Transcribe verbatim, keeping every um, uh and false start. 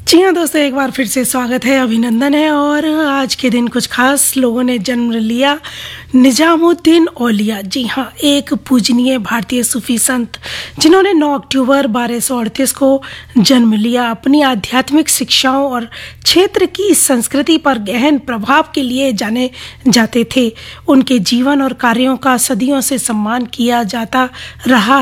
जी हाँ दोस्तों, एक बार फिर से स्वागत है, अभिनंदन है। और आज के दिन कुछ खास लोगों ने जन्म लिया। निजामुद्दीन औलिया, जी हाँ, एक पूजनीय भारतीय सूफी संत जिन्होंने नौ अक्टूबर बारह सौ अड़तीस को जन्म लिया। अपनी आध्यात्मिक शिक्षाओं और क्षेत्र की संस्कृति पर गहन प्रभाव के लिए जाने जाते थे। उनके जीवन और कार्यों का सदियों से सम्मान किया जाता रहा